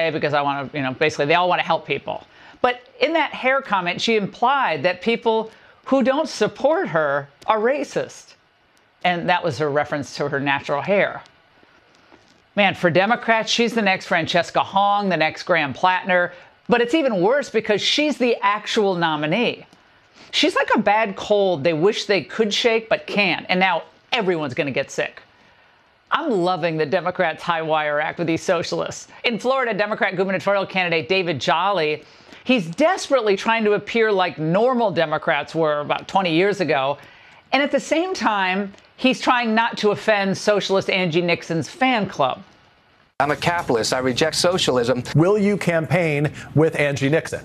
USA because I want to, basically they all want to help people. But in that hair comment, she implied that people who don't support her are racist. And that was her reference to her natural hair. Man, for Democrats, she's the next Francesca Hong, the next Graham Plattner. But it's even worse because she's the actual nominee. She's like a bad cold they wish they could shake but can't. And now everyone's going to get sick. I'm loving the Democrats' high wire act with these socialists. In Florida, Democrat gubernatorial candidate David Jolly, he's desperately trying to appear like normal Democrats were about 20 years ago. And at the same time, he's trying not to offend socialist Angie Nixon's fan club. I'm a capitalist. I reject socialism. Will you campaign with Angie Nixon?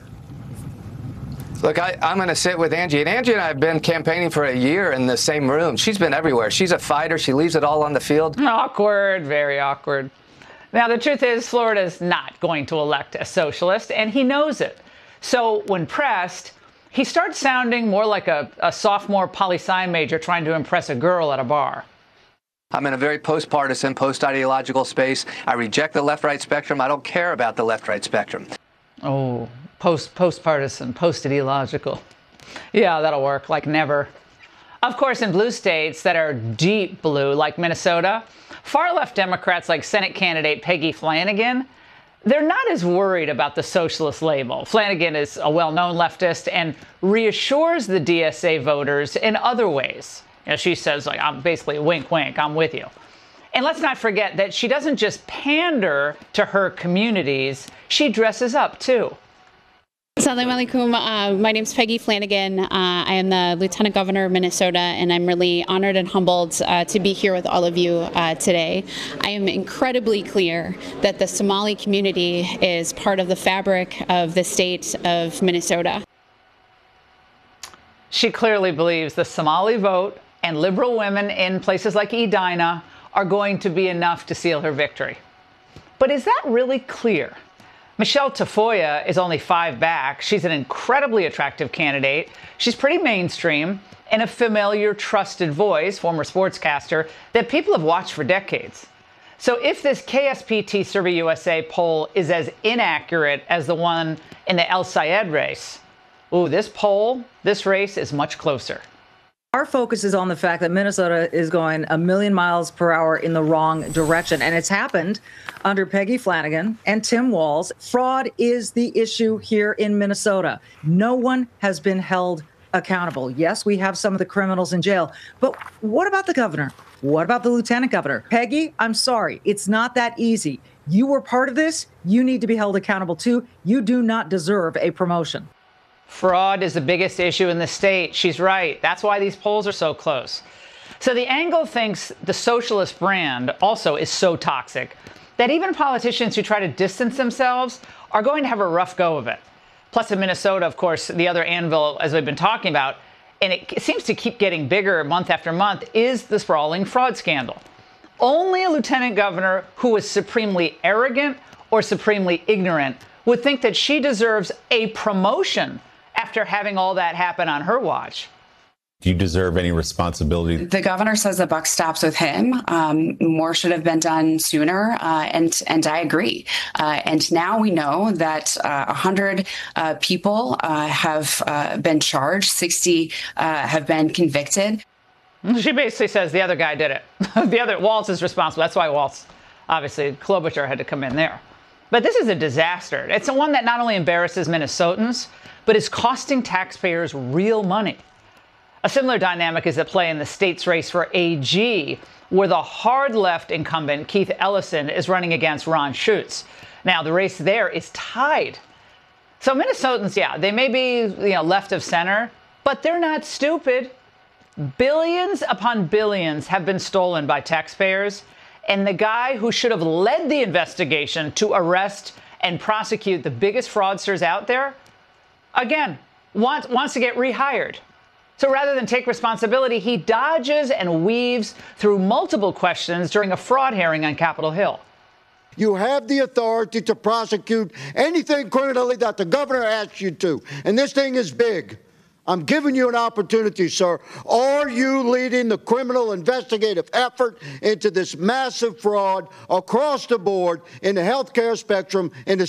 Look, I'm going to sit with Angie. And Angie and I have been campaigning for a year in the same room. She's been everywhere. She's a fighter. She leaves it all on the field. Awkward, very awkward. Now, the truth is, Florida's not going to elect a socialist, and he knows it. So when pressed, he starts sounding more like a sophomore poli-sci major trying to impress a girl at a bar. I'm in a very post-partisan, post-ideological space. I reject the left-right spectrum. I don't care about the left-right spectrum. Oh, post-partisan, post-ideological. Yeah, that'll work like never. Of course, in blue states that are deep blue, like Minnesota, far-left Democrats like Senate candidate Peggy Flanagan, they're not as worried about the socialist label. Flanagan is a well-known leftist and reassures the DSA voters in other ways. She says, like, I'm basically wink, wink, I'm with you. And let's not forget that she doesn't just pander to her communities, she dresses up, too. Assalamu alaikum. My name's Peggy Flanagan. I am the Lieutenant Governor of Minnesota, and I'm really honored and humbled to be here with all of you today. I am incredibly clear that the Somali community is part of the fabric of the state of Minnesota. She clearly believes the Somali vote and liberal women in places like Edina are going to be enough to seal her victory. But is that really clear? Michelle Tafoya is only 5 back. She's an incredibly attractive candidate. She's pretty mainstream and a familiar, trusted voice, former sportscaster, that people have watched for decades. So if this KSPT Survey USA poll is as inaccurate as the one in the El Sayed race, this race is much closer. Our focus is on the fact that Minnesota is going a million miles per hour in the wrong direction. And it's happened under Peggy Flanagan and Tim Walz. Fraud is the issue here in Minnesota. No one has been held accountable. Yes, we have some of the criminals in jail. But what about the governor? What about the lieutenant governor? Peggy, I'm sorry. It's not that easy. You were part of this. You need to be held accountable, too. You do not deserve a promotion. Fraud is the biggest issue in the state. She's right. That's why these polls are so close. So the angle thinks the socialist brand also is so toxic that even politicians who try to distance themselves are going to have a rough go of it. Plus in Minnesota, of course, the other anvil, as we've been talking about, and it seems to keep getting bigger month after month, is the sprawling fraud scandal. Only a lieutenant governor who is supremely arrogant or supremely ignorant would think that she deserves a promotion after having all that happen on her watch. Do you deserve any responsibility? The governor says the buck stops with him. More should have been done sooner, and I agree. And now we know that 100 people have been charged, 60 have been convicted. She basically says the other guy did it. Walz is responsible. That's why Walz, obviously, Klobuchar had to come in there. But this is a disaster. It's the one that not only embarrasses Minnesotans, but is costing taxpayers real money. A similar dynamic is at play in the state's race for AG, where the hard left incumbent, Keith Ellison, is running against Ron Schutz. Now, the race there is tied. So Minnesotans, they may be left of center, but they're not stupid. Billions upon billions have been stolen by taxpayers, and the guy who should have led the investigation to arrest and prosecute the biggest fraudsters out there, again, wants to get rehired. So rather than take responsibility, he dodges and weaves through multiple questions during a fraud hearing on Capitol Hill. You have the authority to prosecute anything criminally that the governor asks you to. And this thing is big. I'm giving you an opportunity, sir. Are you leading the criminal investigative effort into this massive fraud across the board in the healthcare spectrum in the